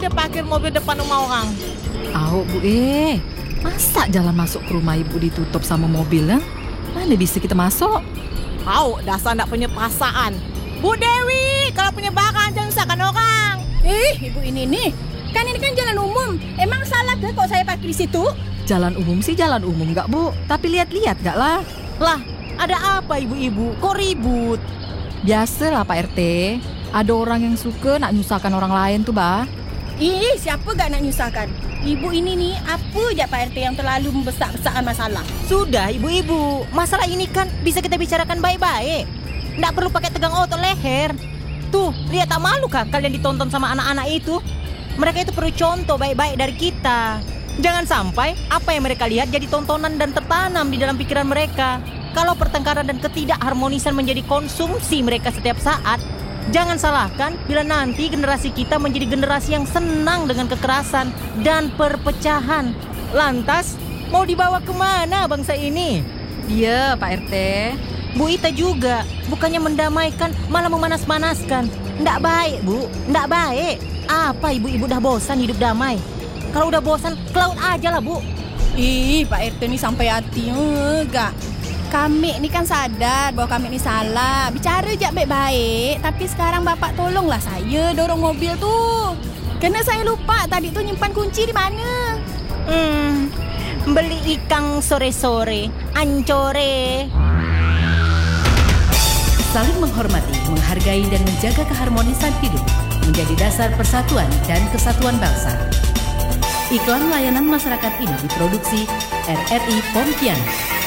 dia parkir mobil depan rumah orang. Au Bu, masa jalan masuk ke rumah ibu ditutup sama mobil ya? Mana bisa kita masuk? Au, dasar nggak punya perasaan. Bu Dewi, kalau punya barang jangan salahkan orang. Ibu ini nih, kan ini kan jalan umum. Emang salah ke kok saya parkir di situ? Jalan umum sih jalan umum nggak Bu? Tapi lihat-lihat nggak lah? Lah, ada apa ibu-ibu? Kok ribut? Biasalah Pak RT. Ada orang yang suka nak nyusahkan orang lain tuh, Bah. Siapa gak nak nyusahkan? Ibu ini nih, apa je Pak RT yang terlalu membesar-besarkan masalah? Sudah ibu-ibu, masalah ini kan bisa kita bicarakan baik-baik. Nggak perlu pakai tegang otot leher. Tuh, lihat tak malu kah kalian ditonton sama anak-anak itu? Mereka itu perlu contoh baik-baik dari kita. Jangan sampai apa yang mereka lihat jadi tontonan dan tertanam di dalam pikiran mereka. Kalau pertengkaran dan ketidakharmonisan menjadi konsumsi mereka setiap saat, jangan salahkan bila nanti generasi kita menjadi generasi yang senang dengan kekerasan dan perpecahan. Lantas, mau dibawa kemana bangsa ini? Iya Pak RT. Bu Ita juga, bukannya mendamaikan, malah memanas-manaskan. Nggak baik, Bu. Nggak baik. Apa ibu-ibu udah bosan hidup damai? Kalau udah bosan, ke laut aja lah, Bu. Pak RT ni sampai hati enggak. Kami ni kan sadar bahwa kami ni salah. Bicara je baik-baik. Tapi sekarang bapak tolonglah saya dorong mobil tu. Kerana saya lupa tadi tu nyimpan kunci di mana. Beli ikan sore-sore, ancore. Saling menghormati, menghargai dan menjaga keharmonisan hidup menjadi dasar persatuan dan kesatuan bangsa. Iklan layanan masyarakat ini diproduksi RRI Pontianak.